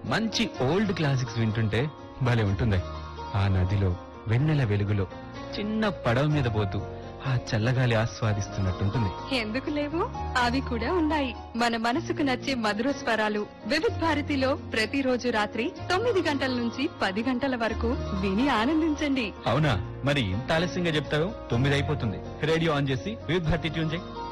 మంచి old classics వింటుంటే భలే ఉంటుంది. ఆ నదిలో వెన్నెల వెలుగులో చిన్న పడవ మీద పోతూ ఆ చల్లగాలి ఆస్వాదిస్తున్నట్టుంటుంది. ఎందుకు లేవు, అవి కూడా ఉన్నాయి. మన మనసుకు నచ్చే మధుర స్వరాలు వివిధ భారతిలో ప్రతిరోజు రాత్రి 9 గంటల నుంచి 10 గంటల వరకు విని ఆనందించండి. అవునా, మరి ఇంత ఆలస్యంగా చెప్తావు? 9 అయిపోతుంది. రేడియో ఆన్ చేసి వివిధ భారతి ట్యూన్ చేయి.